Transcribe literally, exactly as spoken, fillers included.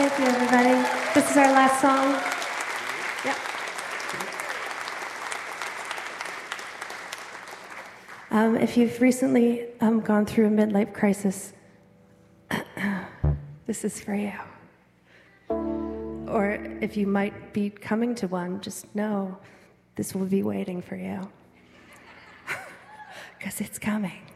Thank you, everybody. This is our last song. Yep. Um, if you've recently um, gone through a midlife crisis, this is for you. Or if you might be coming to one, just know this will be waiting for you. Because it's coming.